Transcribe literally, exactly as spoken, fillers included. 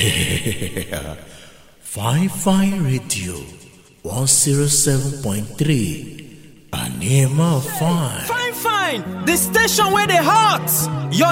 Fine Fine Radio one oh seven point three. Anima Fine. Fine Fine, the station where they hot. Your